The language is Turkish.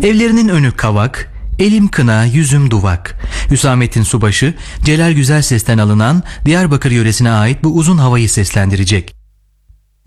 Evlerinin önü kavak, elim kına, yüzüm duvak. Hüsamettin Subaşı, Celal Güzelses'ten alınan Diyarbakır yöresine ait bu uzun havayı seslendirecek.